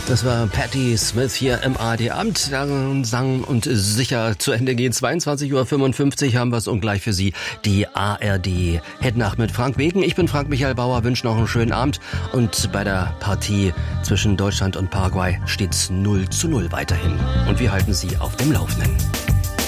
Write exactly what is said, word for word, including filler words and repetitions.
Das war Patti Smith hier im A R D-Amt. Sang und sicher zu Ende gehen. zweiundzwanzig Uhr fünfundfünfzig haben wir es und gleich für Sie die A R D-Headnacht mit Frank Wegen. Ich bin Frank Michael Bauer, wünsche noch einen schönen Abend. Und bei der Partie zwischen Deutschland und Paraguay steht es null zu null weiterhin. Und wir halten Sie auf dem Laufenden.